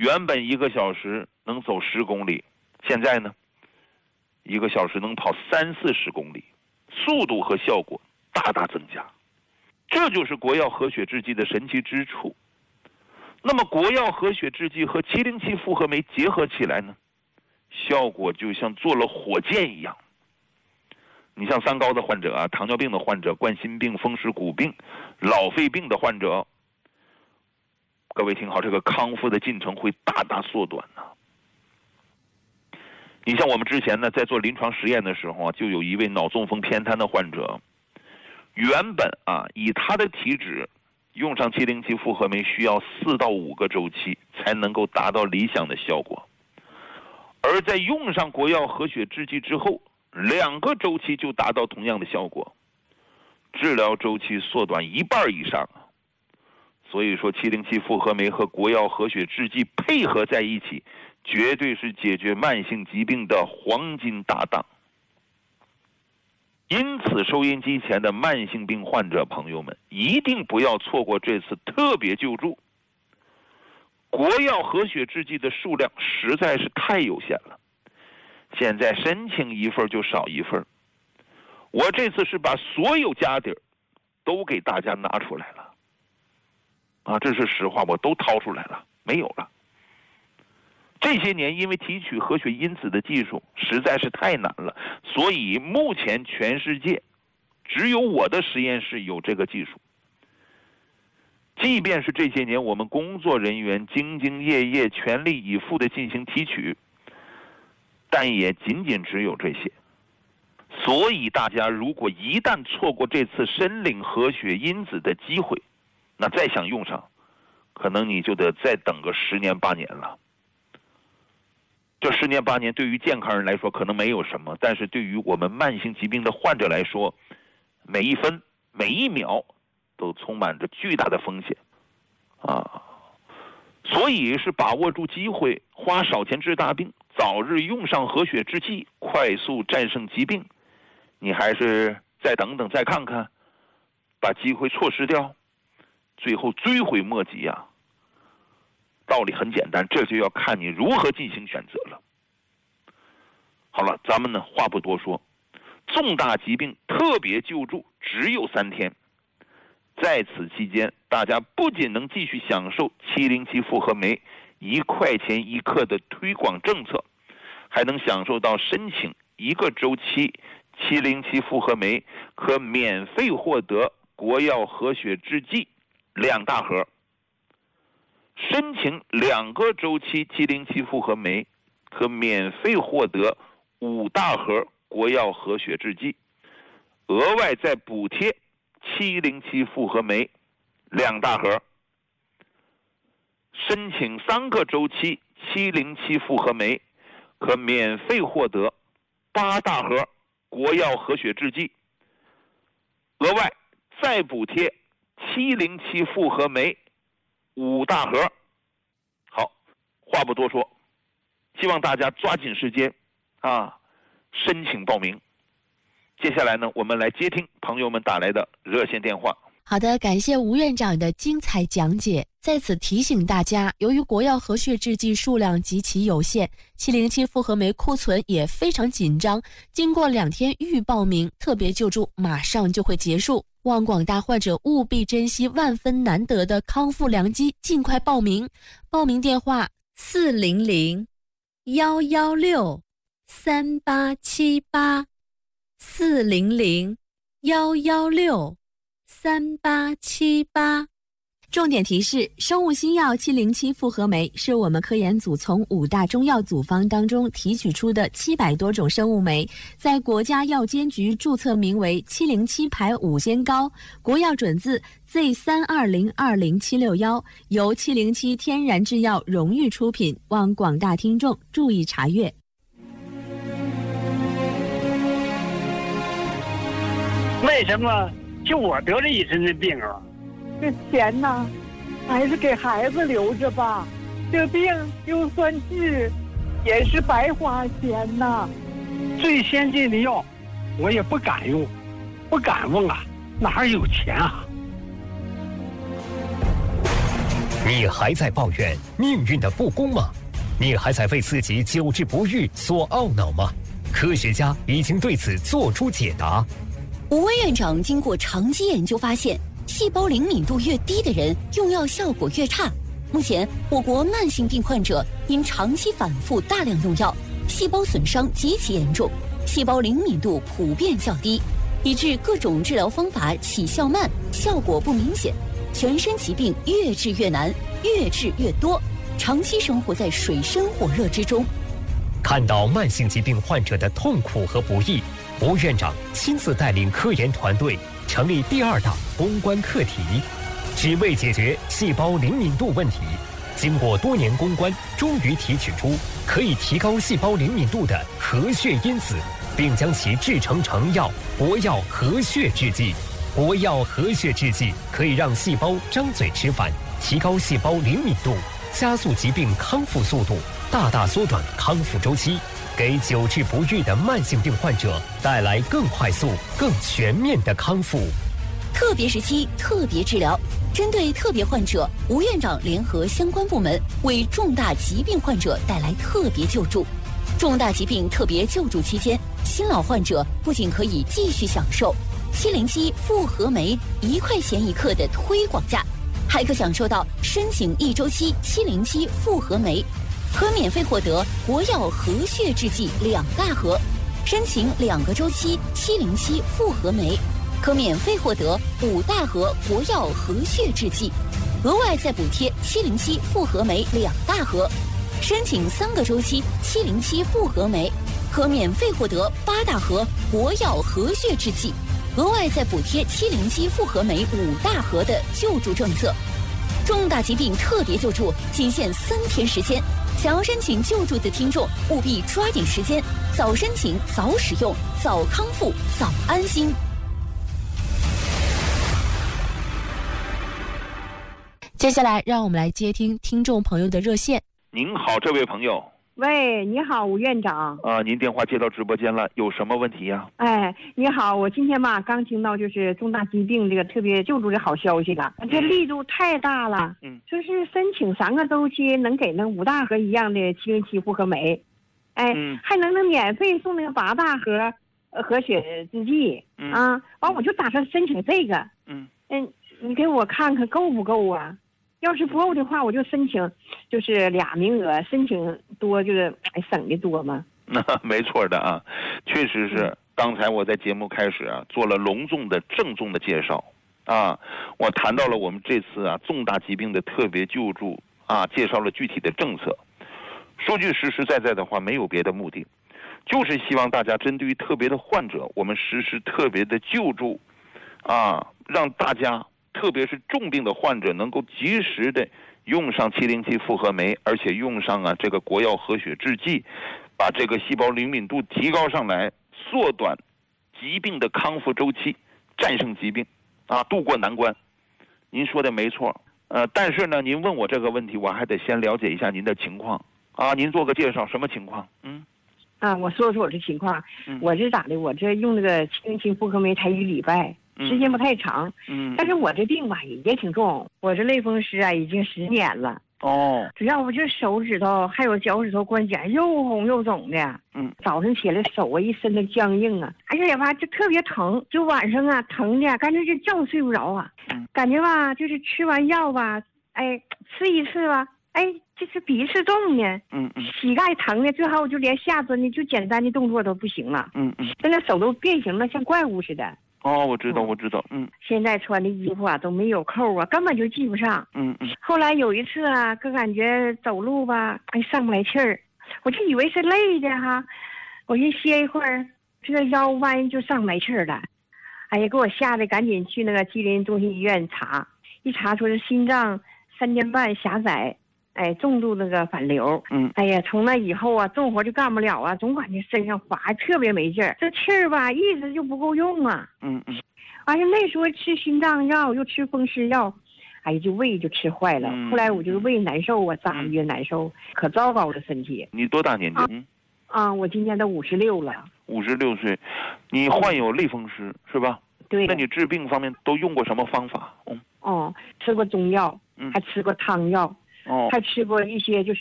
原本1个小时能走10公里，现在呢1个小时能跑30-40公里，速度和效果大大增加。这就是国药和血制剂的神奇之处。那么国药和血制剂和707复合酶结合起来呢，效果就像做了火箭一样。你像三高的患者啊，糖尿病的患者，冠心病、风湿骨病、老肺病的患者，各位听好，这个康复的进程会大大缩短呢。你像我们之前呢，在做临床实验的时候啊，就有一位脑中风偏瘫的患者，原本啊，以他的体质，用上707复合酶需要4到5个周期才能够达到理想的效果，而在用上国药和血制剂之后，2个周期就达到同样的效果，治疗周期缩短1半以上。所以说707复合酶和国药和血制剂配合在一起，绝对是解决慢性疾病的黄金搭档。因此收音机前的慢性病患者朋友们，一定不要错过这次特别救助。国药和血制剂的数量实在是太有限了，现在申请一份就少一份。我这次是把所有家底儿都给大家拿出来了啊，这是实话，我都掏出来了，没有了。这些年因为提取和血因子的技术实在是太难了，所以目前全世界只有我的实验室有这个技术。即便是这些年我们工作人员兢兢业业、全力以赴地进行提取，但也仅仅只有这些。所以大家如果一旦错过这次申领和血因子的机会，那再想用上，可能你就得再等个10年8年了。这10年8年对于健康人来说可能没有什么，但是对于我们慢性疾病的患者来说，每一分每一秒都充满着巨大的风险啊！所以是把握住机会，花少钱治大病，早日用上和血制剂，快速战胜疾病。你还是再等等，再看看，把机会错失掉，最后追悔莫及啊！道理很简单，这就要看你如何进行选择了。好了，咱们呢话不多说，重大疾病特别救助只有3天，在此期间，大家不仅能继续享受707复合酶1块钱1克的推广政策，还能享受到申请1个周期707复合酶可免费获得国药和血制剂2大盒。申请2个周期707复合酶可免费获得5大盒国药和血制剂，额外再补贴707复合酶2大盒。申请3个周期707复合酶可免费获得8大盒国药和血制剂，额外再补贴707复合酶5大盒。好，话不多说，希望大家抓紧时间啊，申请报名。接下来呢，我们来接听朋友们打来的热线电话。 好的，感谢吴院长的精彩讲解。在此提醒大家，由于国药和血制剂数量极其有限，707复合酶库存也非常紧张，经过2天预报名，特别救助马上就会结束。望广大患者务必珍惜万分难得的康复良机，尽快报名。报名电话400-116-3878 400-116-3878。重点提示：生物新药707复合酶是我们科研组从5大中药组方当中提取出的700多种生物酶，在国家药监局注册名为707牌5仙膏，国药准字 Z32020-761，由707天然制药荣誉出品，望广大听众注意查阅。 为什么就我得了一身的病啊？ 这钱呢，还是给孩子留着吧。这病就算治，也是白花钱呐。 最先进的药，我也不敢用，不敢问啊，哪有钱啊？ 你还在抱怨命运的不公吗？你还在为自己久治不愈所懊恼吗？科学家已经对此做出解答。 吴威院长经过长期研究发现，细胞灵敏度越低的人用药效果越差。目前，我国慢性病患者因长期反复大量用药，细胞损伤极其严重，细胞灵敏度普遍较低，以致各种治疗方法起效慢，效果不明显，全身疾病越治越难，越治越多，长期生活在水深火热之中。 看到慢性疾病患者的痛苦和不易，吴院长亲自带领科研团队成立第2大攻关课题，只为解决细胞灵敏度问题。经过多年攻关，终于提取出可以提高细胞灵敏度的核血因子，并将其制成成药国药核血制剂。国药核血制剂可以让细胞张嘴吃饭，提高细胞灵敏度，加速疾病康复速度，大大缩短康复周期，给久治不愈的慢性病患者带来更快速、更全面的康复。 特别时期特别治疗，针对特别患者，吴院长联合相关部门为重大疾病患者带来特别救助。重大疾病特别救助期间，新老患者不仅可以继续享受707复合酶1块钱1克的推广价，还可享受到申请1周期707复合酶，可免费获得国药核血制剂2大盒；申请2个周期707复合酶，可免费获得5大盒国药核血制剂，额外再补贴707复合酶2大盒；申请3个周期707复合酶，可免费获得8大盒国药核血制剂，额外再补贴707复合酶5大盒的救助政策。重大疾病特别救助仅限3天时间，想要申请救助的听众务必抓紧时间，早申请早使用，早康复早安心。 接下来让我们来接听听众朋友的热线。 您好，这位朋友。 喂，你好，吴院长。 您电话接到直播间了，有什么问题呀？ 哎，你好，我今天吧刚听到就是重大疾病这个特别救助的好消息了，这力度太大了。就是申请3个周期能给那5大盒一样的707复合酶，哎，还能免费送那个8大盒核血制剂啊。完我就打算申请这个。你给我看看够不够啊？要是不够的话，我就申请，就是2名额，申请多就是省的多嘛。 没错的啊，确实是。刚才我在节目开始做了隆重的、郑重的介绍啊，我谈到了我们这次重大疾病的特别救助啊，介绍了具体的政策。说句实实在在的话，没有别的目的，就是希望大家针对于特别的患者，我们实施特别的救助啊，让大家。特别是重病的患者能够及时的用上707复合酶，而且用上这个国药核血制剂，把这个细胞灵敏度提高上来，缩短疾病的康复周期，战胜疾病渡过难关。您说的没错，但是呢，您问我这个问题，我还得先了解一下您的情况您做个介绍，什么情况？ 我说说我这情况。我这咋的？我这用那个707复合酶才1礼拜。时间不太长，但是我这病吧也挺重，我这类风湿已经10年了。主要我这手指头还有脚趾头关节又红又肿的。早晨起来手一身的僵硬哎呀吧就特别疼，就晚上疼的干脆就觉睡不着感觉吧就是吃完药吧，吃一次吧，就是比一次重呢。膝盖疼的，最后我就连下蹲的就简单的动作都不行了。现在手都变形了，像怪物似的。 我知道。 现在穿的衣服都没有扣根本就系不上。后来有一次哥感觉走路吧，上不来气儿，我就以为是累的我就歇一会儿，这个腰弯就上不来气儿了。给我吓得赶紧去那个吉林中心医院查，一查说是心脏3间半狭窄，重度那个反流。从那以后重活就干不了总感觉身上滑，特别没劲儿，这气儿吧一直就不够用而且那时候吃心脏药又吃风湿药，就胃就吃坏了。后来我就胃难受咋的越难受，可糟糕了身体。 你多大年纪？ 我今年都56了。 56岁，你患有类风湿是吧？ 对。 那你治病方面都用过什么方法？ 吃过中药， 还吃过汤药，还吃过一些就是。